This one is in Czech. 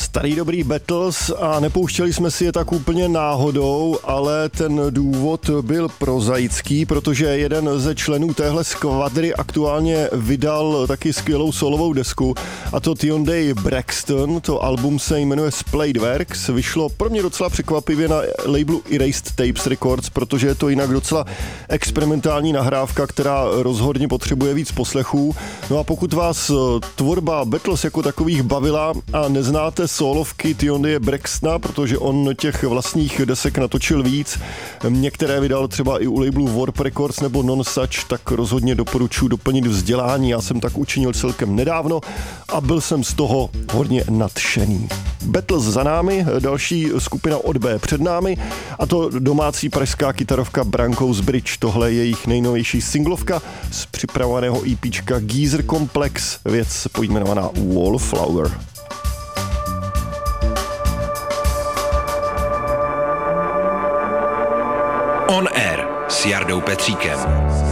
Starý dobrý Beatles a nepouštěli jsme si je tak úplně náhodou, ale ten důvod byl prozaický, protože jeden ze členů téhle skvadry aktuálně vydal taky skvělou solovou desku, a to Tyondej Braxton. To album se jmenuje Splayed Works, vyšlo pro mě docela překvapivě na labelu Erased Tapes Records, protože je to jinak docela experimentální nahrávka, která rozhodně potřebuje víc poslechů. No a pokud vás tvorba Beatles jako takových bavila a neznáte sólovky Tyondeje Braxtona, protože on těch vlastních desek natočil víc, některé vydal třeba i u labelu Warp Records nebo Nonsuch, tak rozhodně doporučuji doplnit vzdělání. Já jsem tak učinil celkem nedávno a byl jsem z toho hodně nadšený. Beatles za námi, další skupina od B před námi, a to domácí pražská kytarovka Brankos Bridge. Tohle je jejich nejnovější singlovka z připravovaného EPčka Geezer Complex, věc pojmenovaná Wallflower. On Air s Jardou Petříkem.